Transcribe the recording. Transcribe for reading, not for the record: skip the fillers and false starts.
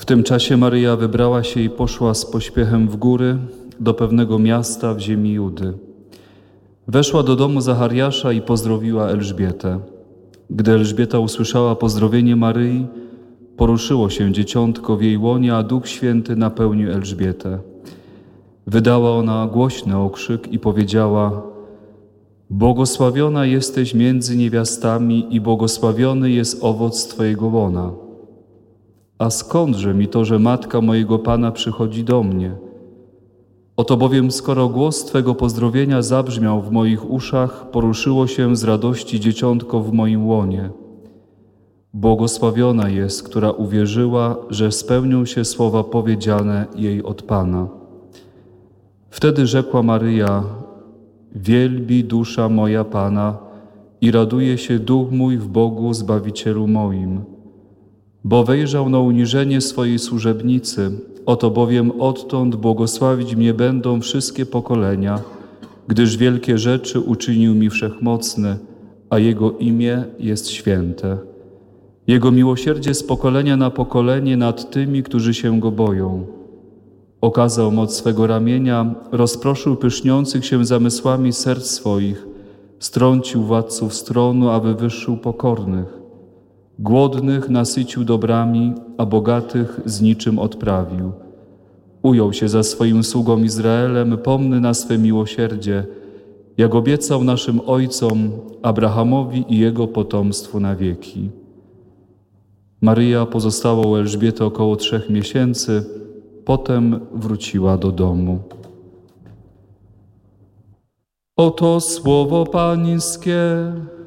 tym czasie Maryja wybrała się i poszła z pośpiechem w góry do pewnego miasta w ziemi Judy. Weszła do domu Zachariasza i pozdrowiła Elżbietę. Gdy Elżbieta usłyszała pozdrowienie Maryi, poruszyło się dzieciątko w jej łonie, a Duch Święty napełnił Elżbietę. Wydała ona głośny okrzyk i powiedziała: Błogosławiona jesteś między niewiastami i błogosławiony jest owoc Twojego łona. A skądże mi to, że matka mojego Pana przychodzi do mnie? Oto bowiem, skoro głos Twego pozdrowienia zabrzmiał w moich uszach, poruszyło się z radości dzieciątko w moim łonie. Błogosławiona jest, która uwierzyła, że spełnią się słowa powiedziane jej od Pana. Wtedy rzekła Maryja: Wielbi dusza moja Pana i raduje się duch mój w Bogu Zbawicielu moim, bo wejrzał na uniżenie swojej służebnicy. Oto bowiem odtąd błogosławić mnie będą wszystkie pokolenia, gdyż wielkie rzeczy uczynił mi Wszechmocny, a Jego imię jest święte. Jego miłosierdzie z pokolenia na pokolenie nad tymi, którzy się Go boją. Okazał moc swego ramienia, rozproszył pyszniących się zamysłami serc swoich, strącił władców z tronu, a wywyższył pokornych. Głodnych nasycił dobrami, a bogatych z niczym odprawił. Ujął się za swoim sługą Izraelem, pomny na swe miłosierdzie, jak obiecał naszym ojcom, Abrahamowi i jego potomstwu na wieki. Maryja pozostała u Elżbiety około 3 miesięcy, potem wróciła do domu. Oto słowo Pańskie.